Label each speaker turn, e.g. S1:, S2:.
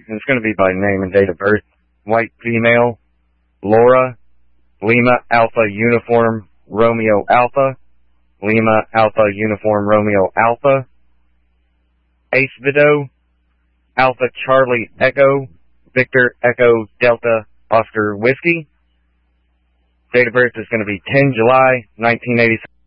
S1: and it's going to be by name and date of birth. White female, Laura, Lima Alpha Uniform Romeo Alpha, Lima Alpha Uniform Romeo Alpha, Ace Vido, Alpha Charlie Echo, Victor Echo Delta Oscar Whiskey. Date of birth is going to be 10 July 1987.